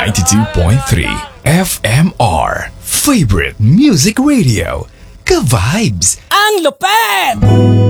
92.3 FMR Favorite Music Radio. Ka-vibes! Ang lupet!